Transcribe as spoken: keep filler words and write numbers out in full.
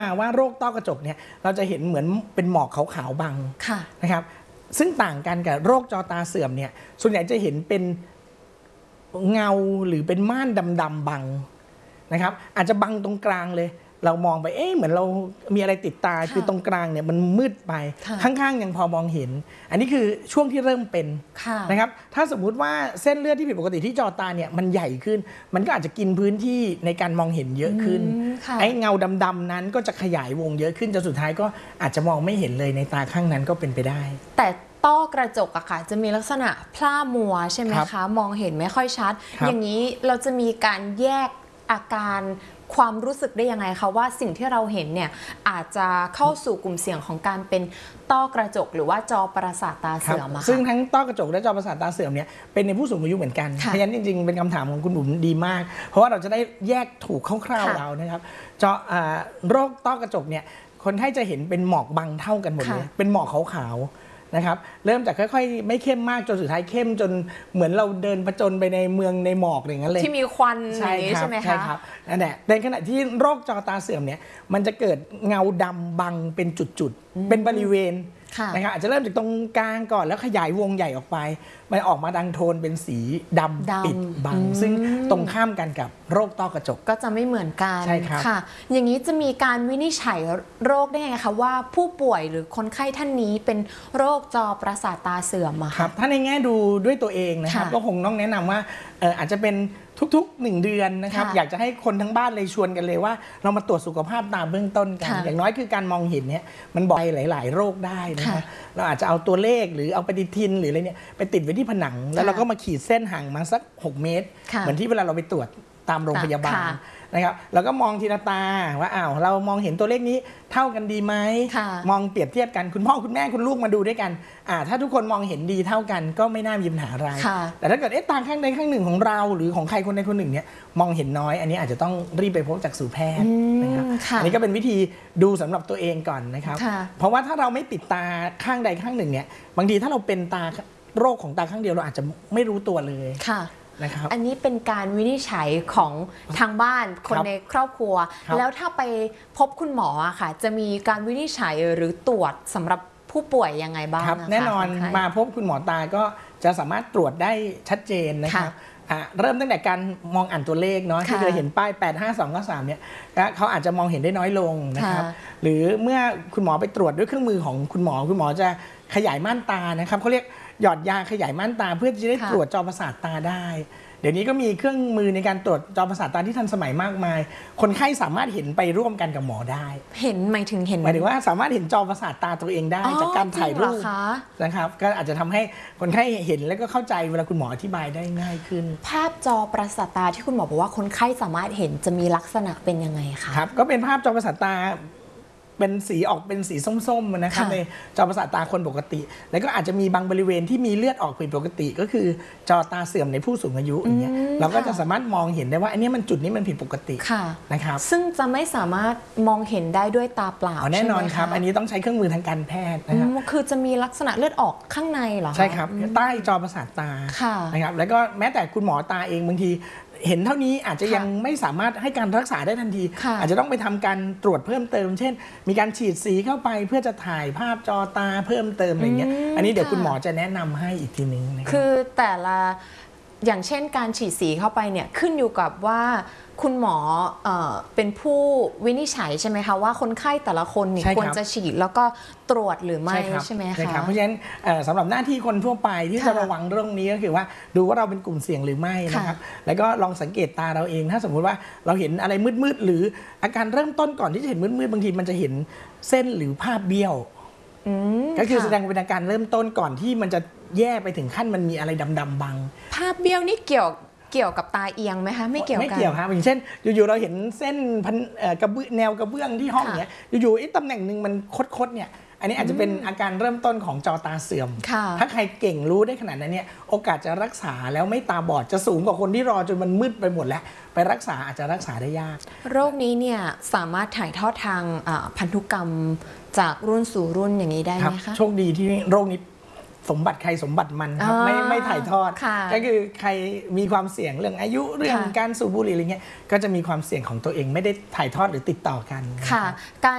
ว่าโรคต้อกระจกเนี่ยเราจะเห็นเหมือนเป็นหมอกขาวๆบังนะครับซึ่งต่างกันกับโรคจอตาเสื่อมเนี่ยส่วนใหญ่จะเห็นเป็นเงาหรือเป็นม่านดำๆบังนะครับอาจจะบังตรงกลางเลยเรามองไปเอ๊ะเหมือนเรามีอะไรติดตาคือตรงกลางเนี่ยมันมืดไปข้างๆยังพอมองเห็นอันนี้คือช่วงที่เริ่มเป็นนะครับถ้าสมมุติว่าเส้นเลือดที่ผิดปกติที่จอตาเนี่ยมันใหญ่ขึ้นมันก็อาจจะกินพื้นที่ในการมองเห็นเยอะขึ้นไอ้เงาดำๆนั้นก็จะขยายวงเยอะขึ้นจนสุดท้ายก็อาจจะมองไม่เห็นเลยในตาข้างนั้นก็เป็นไปได้แต่ต้อกระจกอะค่ะจะมีลักษณะพร่ามัวใช่ไหมคะมองเห็นไม่ค่อยชัดอย่างนี้เราจะมีการแยกอาการความรู้สึกได้ยังไงคะว่าสิ่งที่เราเห็นเนี่ยอาจจะเข้าสู่กลุ่มเสี่ยงของการเป็นต้อกระจกหรือว่าจอประสาทตาเสื่อมอะค่ะซึ่งทั้งต้อกระจกและจอประสาทตาเสื่อมเนี่ยเป็นในผู้สูงอายุเหมือนกันเพราะฉะนั้นจริงๆเป็นคำถามของคุณบุ๋มดีมากเพราะว่าเราจะได้แยกถูกคร่าวๆเรานะครับจอโรคต้อกระจกเนี่ยคนไข้จะเห็นเป็นหมอกบังเท่ากันหมดเลยเป็นหมอกขาวนะครับเริ่มจากค่อยๆไม่เข้มมากจนสุดท้ายเข้มจนเหมือนเราเดินผจญไปในเมืองในหมอกอย่างนั้นเลยที่มีควันใช่ใช่ไหมคะใช่ครับนั่นแหละในขณะที่โรคจอตาเสื่อมเนี่ยมันจะเกิดเงาดำบังเป็นจุดๆเป็นบริเวณนะครับอาจจะเริ่มจากตรงกลางก่อนแล้วขยายวงใหญ่ออกไปมันออกมาดังโทนเป็นสีดำปิดบังซึ่งตรงข้ามกันกับโรคต้อกระจกก็จะไม่เหมือนกันใช่ครับค่ะอย่างนี้จะมีการวินิจฉัยโรคได้ไงคะว่าผู้ป่วยหรือคนไข้ท่านนี้เป็นโรคจอประสาทตาเสื่อมอะครับถ้าในแง่ดูด้วยตัวเองนะครับก็คงต้องแนะนำว่าอาจจะเป็นทุกๆหนึ่งเดือนนะครับอยากจะให้คนทั้งบ้านเลยชวนกันเลยว่าเรามาตรวจสุขภาพตาเบื้องต้นกันอย่างน้อยคือการมองเห็นเนี่ยมันบอกหลายๆโรคได้นะครับเราอาจจะเอาตัวเลขหรือเอาปฏิทินหรืออะไรเนี่ยไปติดไว้ที่ผนังแล้วเราก็มาขีดเส้นห่างมาสักหกเมตรเหมือนที่เวลาเราไปตรวจตามโรงพยาบาลนะครับแล้วก็มองทีละตาว่าอ้าวเรามองเห็นตัวเลขนี้เท่ากันดีไหมมองเปรียบเทียบกันคุณพ่อคุณแม่คุณลูกมาดูด้วยกันอ่าถ้าทุกคนมองเห็นดีเท่ากันก็ไม่น่ามีปัญหาอะไรแต่ถ้าเกิดเอ๊ะตาข้างใดข้างหนึ่งของเราหรือของใครคนใดคนหนึ่งเนี่ยมองเห็นน้อยอันนี้อาจจะต้องรีบไปพบจักษุแพทย์นะครับอันนี้ก็เป็นวิธีดูสำหรับตัวเองก่อนนะครับเพราะว่าถ้าเราไม่ปิดตาข้างใดข้างหนึ่งเนี่ยบางทีถ้าเราเป็นตาโรคของตาข้างเดียวเราอาจจะไม่รู้ตัวเลยอันนี้เป็นการวินิจฉัยของทางบ้านคนในครอบครัวแล้วถ้าไปพบคุณหมออะค่ะจะมีการวินิจฉัยหรือตรวจสำหรับผู้ป่วยยังไงบ้างแน่นอนมาพบคุณหมอตาก็จะสามารถตรวจได้ชัดเจนนะครับเริ่มตั้งแต่การมองอ่านตัวเลขเนาะที่เราเห็นป้ายแปด ห้า สอง สาม เนี่ยเขาอาจจะมองเห็นได้น้อยลงนะครับหรือเมื่อคุณหมอไปตรวจด้วยเครื่องมือของคุณหมอคุณหมอจะขยายม่านตานะครับเขาเรียกหยอดยาขยายม่านตาเพื่อจะได้ตรวจจอประสาทตาได้เดี๋ยวนี้ก็มีเครื่องมือในการตรวจจอประสาทตาที่ทันสมัยมากมายคนไข้สามารถเห็นไปร่วมกันกับหมอได้เห็นหมายถึงเห็นหมายถึงว่าสามารถเห็นจอประสาทตาตัวเองได้จากการถ่ายรูปนะครับก็อาจจะทำให้คนไข้เห็นแล้วก็เข้าใจเวลาคุณหมออธิบายได้ง่ายขึ้นภาพจอประสาทตาที่คุณหมอบอกว่าคนไข้สามารถเห็นจะมีลักษณะเป็นยังไงคะครับก็เป็นภาพจอประสาทตาเป็นสีออกเป็นสีส้มๆนะครับในจอประสาทตาคนปกติแล้วก็อาจจะมีบางบริเวณที่มีเลือดออกผิดปกติก็คือจอตาเสื่อมในผู้สูงอายุอย่างเงี้ยเราก็จะสามารถมองเห็นได้ว่าอันนี้มันจุดนี้มันผิดปกตินะครับซึ่งจะไม่สามารถมองเห็นได้ด้วยตาเปล่าแน่นอนครับอันนี้ต้องใช้เครื่องมือทางการแพทย์นะครับคือจะมีลักษณะเลือดออกข้างในเหรอใช่ครับใต้จอประสาทตานะครับแล้วก็แม้แต่คุณหมอตาเองบางทีเห็นเท่านี้อาจจะยังไม่สามารถให้การรักษาได้ทันทีอาจจะต้องไปทำการตรวจเพิ่มเติมเช่นมีการฉีดสีเข้าไปเพื่อจะถ่ายภาพจอตาเพิ่มเติมอะไรเงี้ยอันนี้เดี๋ยวคุณหมอจะแนะนำให้อีกทีนึงคือแต่ละอย่างเช่นการฉีดสีเข้าไปเนี่ยขึ้นอยู่กับว่าคุณหมอเอ่อเป็นผู้วินิจฉัยใช่ไหมคะว่าคนไข้แต่ละคนเนี่ยควรจะฉีดแล้วก็ตรวจหรือไม่ใช่ไหมคะใช่ครับเพราะฉะนั้นสำหรับหน้าที่คนทั่วไปที่จะระวังเรื่องนี้ก็คือว่าดูว่าเราเป็นกลุ่มเสี่ยงหรือไม่นะครับแล้วก็ลองสังเกตตาเราเองถ้าสมมุติว่าเราเห็นอะไรมืดๆหรืออาการเริ่มต้นก่อนที่จะเห็นมืดๆบางทีมันจะเห็นเส้นหรือภาพเบี้ยวก็คือแสดงเป็นอาการเริ่มต้นก่อนที่มันจะแย่ไปถึงขั้นมันมีอะไรดำๆบังภาพเบี้ยวนี่เกี่ยวเกี่ยวกับตาเอียงไหมคะไม่เกี่ยวกันไม่เกี่ยวครับอย่างเช่นอยู่ๆเราเห็นเส้นพันกระเบื้องแนวกระเบื้องที่ห้องเนี้ยอยู่ๆไอ้ตำแหน่งหนึ่งมันคดๆเนี่ยอันนี้อาจจะเป็นอาการเริ่มต้นของจอตาเสื่อมถ้าใครเก่งรู้ได้ขนาดนั้นเนี่ยโอกาสจะรักษาแล้วไม่ตาบอดจะสูงกว่าคนที่รอจนมันมืดไปหมดแล้วไปรักษาอาจจะรักษาได้ยากโรคนี้เนี่ยสามารถถ่ายทอดทางพันธุกรรมจากรุ่นสู่รุ่นอย่างนี้ได้ไหมคะโชคดีที่โรคนี้สมบัติใครสมบัติมันครับไม่ไม่ถ่ายทอดก็คือใครมีความเสี่ยงเรื่องอายุเรื่องการสูบบุหรี่อะไรเงี้ยก็จะมีความเสี่ยงของตัวเองไม่ได้ถ่ายทอดหรือติดต่อกันค่ะการ